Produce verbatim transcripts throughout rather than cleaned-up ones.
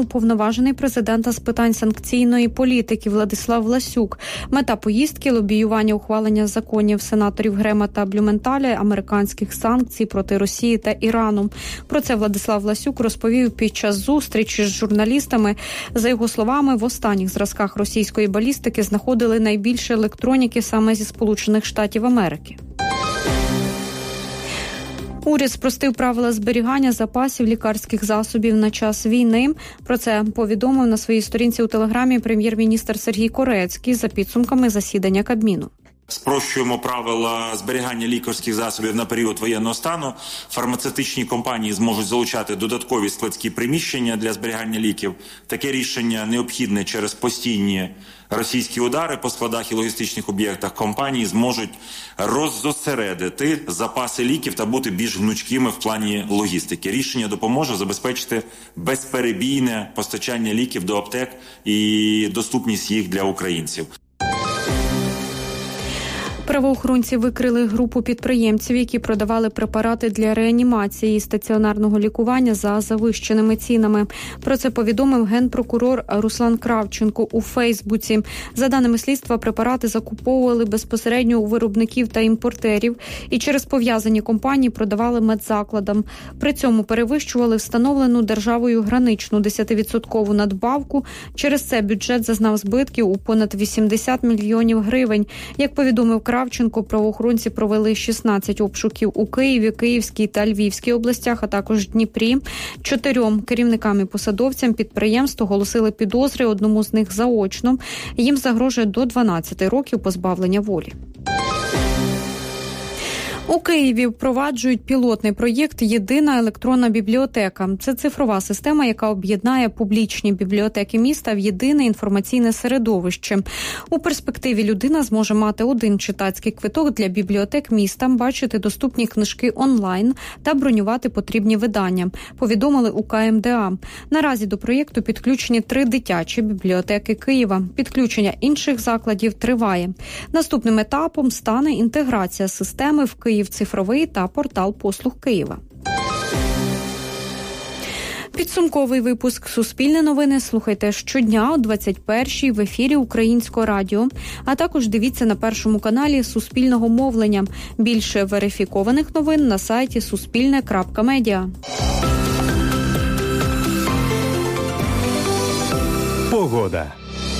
уповноважений президента з питань санкційної політики Владислав Власюк. Мета поїздки – лобіювання ухвалення законів сенаторів Грема та Блюменталя американських санкцій проти Росії та Ірану. Про це Владислав Власюк розповів під час зустрічі з журналістами. За його словами, в останніх зразках російської балістики знаходили найбільше електроніки саме зі Сполучених Штатів Америки. Уряд спростив правила зберігання запасів лікарських засобів на час війни. Про це повідомив на своїй сторінці у Телеграмі прем'єр-міністр Сергій Корецький за підсумками засідання Кабміну. Спрощуємо правила зберігання лікарських засобів на період воєнного стану. Фармацевтичні компанії зможуть залучати додаткові складські приміщення для зберігання ліків. Таке рішення необхідне через постійні російські удари по складах і логістичних об'єктах. Компанії зможуть роззосередити запаси ліків та бути більш гнучкими в плані логістики. Рішення допоможе забезпечити безперебійне постачання ліків до аптек і доступність їх для українців. Правоохоронці викрили групу підприємців, які продавали препарати для реанімації і стаціонарного лікування за завищеними цінами. Про це повідомив генпрокурор Руслан Кравченко у Фейсбуці. За даними слідства, препарати закуповували безпосередньо у виробників та імпортерів і через пов'язані компанії продавали медзакладам. При цьому перевищували встановлену державою граничну десятивідсоткову надбавку. Через це бюджет зазнав збитків у понад вісімдесят мільйонів гривень. Як повідомив Кравченко, правоохоронці провели шістнадцять обшуків у Києві, Київській та Львівській областях, а також Дніпрі. Чотирьом керівникам і посадовцям підприємств оголосили підозри, одному з них заочно. Їм загрожує до дванадцяти років позбавлення волі. У Києві впроваджують пілотний проєкт «Єдина електронна бібліотека». Це цифрова система, яка об'єднає публічні бібліотеки міста в єдине інформаційне середовище. У перспективі людина зможе мати один читацький квиток для бібліотек міста, бачити доступні книжки онлайн та бронювати потрібні видання, повідомили у ка ем де а. Наразі до проєкту підключені три дитячі бібліотеки Києва. Підключення інших закладів триває. Наступним етапом стане інтеграція системи в Київ цифровий та портал послуг Києва. Підсумковий випуск «Суспільне новини» слухайте щодня о двадцять першій в ефірі Українського радіо, а також дивіться на Першому каналі Суспільного мовлення. Більше верифікованих новин на сайті суспільне крапка медіа. Погода.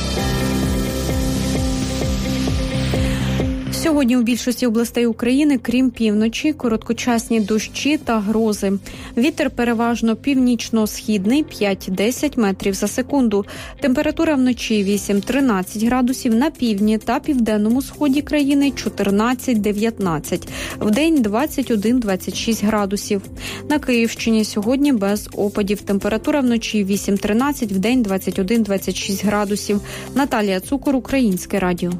Сьогодні у більшості областей України, крім півночі, короткочасні дощі та грози. Вітер переважно північно-східний п'ять-десять метрів за секунду. Температура вночі вісім-тринадцять градусів, на півдні та південному сході країни чотирнадцять-дев'ятнадцять. Вдень двадцять один-двадцять шість градусів. На Київщині сьогодні без опадів. Температура вночі вісім-тринадцять, вдень двадцять один-двадцять шість градусів. Наталія Цукор, Українське радіо.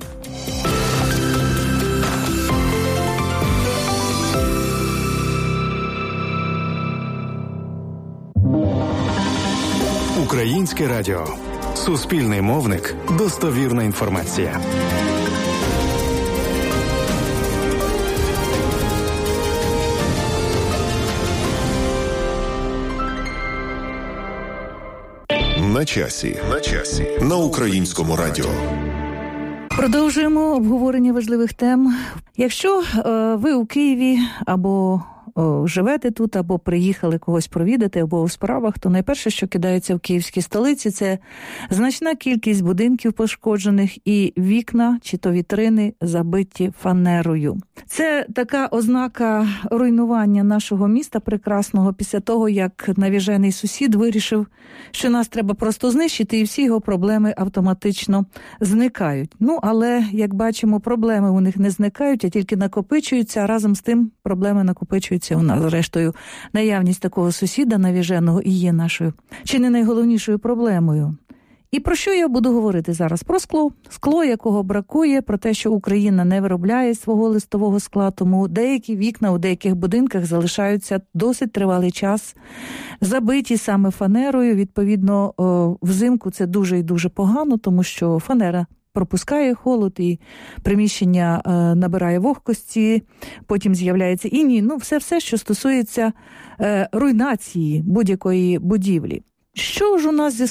Українське радіо. Суспільний мовник. Достовірна інформація. На часі. На часі. На Українському радіо. Продовжуємо обговорення важливих тем. Якщо е, ви у Києві або О, живете тут, або приїхали когось провідати, або у справах, то найперше, що кидається в київській столиці, це значна кількість будинків пошкоджених і вікна, чи то вітрини, забиті фанерою. Це така ознака руйнування нашого міста прекрасного після того, як навіжений сусід вирішив, що нас треба просто знищити, і всі його проблеми автоматично зникають. Ну, але, як бачимо, проблеми у них не зникають, а тільки накопичуються, а разом з тим проблеми накопичуються у нас. Зрештою, наявність такого сусіда навіженого і є нашою, чи не найголовнішою проблемою. І про що я буду говорити зараз? Про скло. Скло, якого бракує, про те, що Україна не виробляє свого листового скла, тому деякі вікна у деяких будинках залишаються досить тривалий час забиті саме фанерою. Відповідно, взимку це дуже і дуже погано, тому що фанера пропускає холод і приміщення е, набирає вогкості, потім з'являється іній. Ну, все-все, що стосується е, руйнації будь-якої будівлі. Що ж у нас зі